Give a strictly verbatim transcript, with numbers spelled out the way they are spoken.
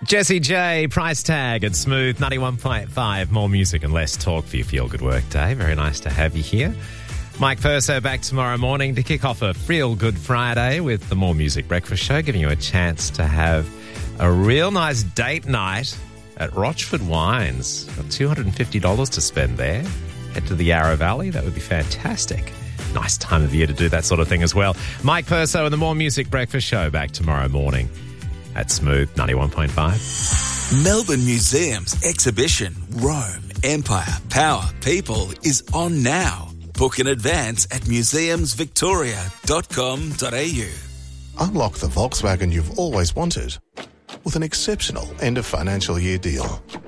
Jessie J, Price Tag at Smooth ninety-one point five. More music and less talk for your feel-good work day. Very nice to have you here. Mike Purso back tomorrow morning to kick off a Feel Good Friday with the More Music Breakfast Show, giving you a chance to have a real nice date night at Rochford Wines. Got two hundred fifty dollars to spend there. Head to the Yarra Valley. That would be fantastic. Nice time of year to do that sort of thing as well. Mike Purso and the More Music Breakfast Show back tomorrow morning at Smooth ninety-one point five. Melbourne Museum's exhibition, Rome, Empire, Power, People is on now. Book in advance at museums victoria dot com dot a u. Unlock the Volkswagen you've always wanted with an exceptional end of financial year deal.